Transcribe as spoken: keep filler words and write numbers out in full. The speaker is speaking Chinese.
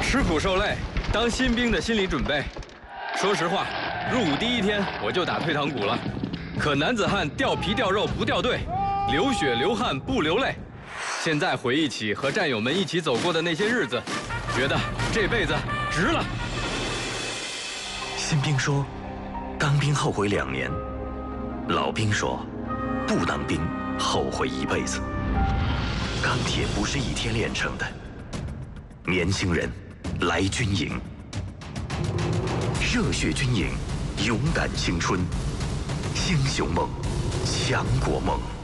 吃苦受累，当新兵的心理准备。说实话，入伍第一天我就打退堂鼓了。可男子汉掉皮掉肉不掉队，流血流汗不流泪。现在回忆起和战友们一起走过的那些日子，觉得这辈子值了。 新兵说，当兵后悔两年；老兵说，不当兵后悔一辈子。钢铁不是一天炼成的，年轻人来军营，热血军营，勇敢青春，英雄梦，强国梦。